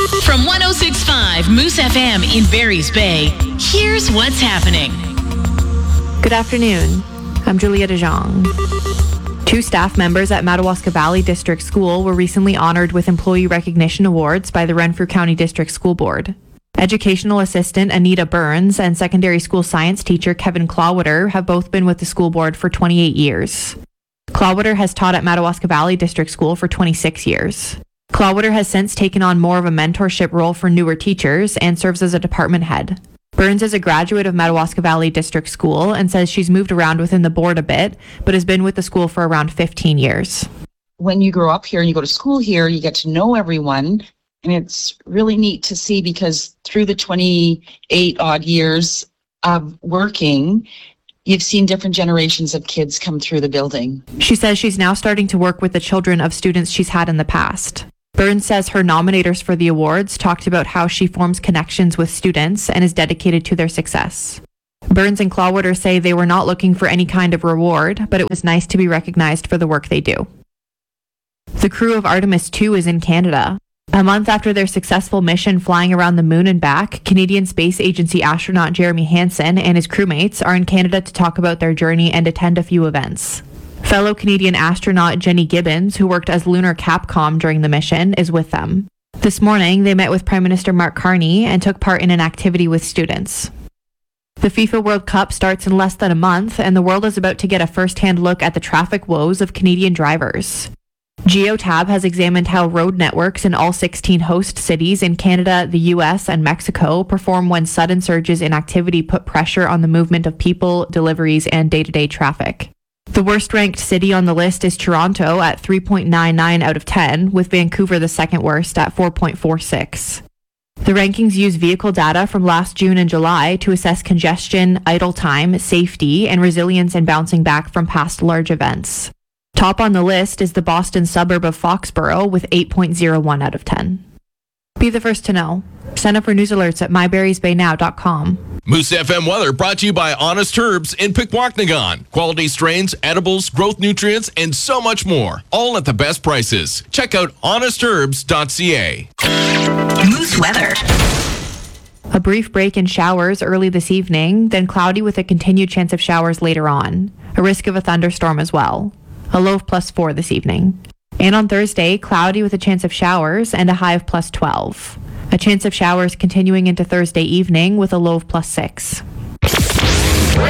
From 106.5 Moose FM in Barry's Bay, here's what's happening. Good afternoon. I'm Julia DeJong. 2 staff members at Madawaska Valley District School were recently honored with Employee Recognition Awards by the Renfrew County District School Board. Educational Assistant Anita Burns and Secondary School Science Teacher Kevin Clawwater have both been with the school board for 28 years. Clawwater has taught at Madawaska Valley District School for 26 years. Clawwater has since taken on more of a mentorship role for newer teachers and serves as a department head. Burns is a graduate of Madawaska Valley District School and says she's moved around within the board a bit, but has been with the school for around 15 years. When you grow up here and you go to school here, you get to know everyone, and it's really neat to see because through the 28 odd years of working, you've seen different generations of kids come through the building. She says she's now starting to work with the children of students she's had in the past. Burns says her nominators for the awards talked about how she forms connections with students and is dedicated to their success. Burns and Clawwater say they were not looking for any kind of reward, but it was nice to be recognized for the work they do. The crew of Artemis 2 is in Canada. A month after their successful mission flying around the moon and back, Canadian Space Agency astronaut Jeremy Hansen and his crewmates are in Canada to talk about their journey and attend a few events. Fellow Canadian astronaut Jenny Gibbons, who worked as Lunar Capcom during the mission, is with them. This morning, they met with Prime Minister Mark Carney and took part in an activity with students. The FIFA World Cup starts in less than a month, and the world is about to get a first-hand look at the traffic woes of Canadian drivers. Geotab has examined how road networks in all 16 host cities in Canada, the US, and Mexico perform when sudden surges in activity put pressure on the movement of people, deliveries, and day-to-day traffic. The worst-ranked city on the list is Toronto at 3.99 out of 10, with Vancouver the second worst at 4.46. The rankings use vehicle data from last June and July to assess congestion, idle time, safety, and resilience in bouncing back from past large events. Top on the list is the Boston suburb of Foxborough with 8.01 out of 10. Be the first to know. Sign up for news alerts at myberriesbaynow.com. Moose FM weather brought to you by Honest Herbs in Pikwakanagan. Quality strains, edibles, growth nutrients, and so much more. All at the best prices. Check out honestherbs.ca. Moose weather. A brief break in showers early this evening, then cloudy with a continued chance of showers later on. A risk of a thunderstorm as well. A low of +4 this evening. And on Thursday, cloudy with a chance of showers and a high of +12. A chance of showers continuing into Thursday evening with a low of +6.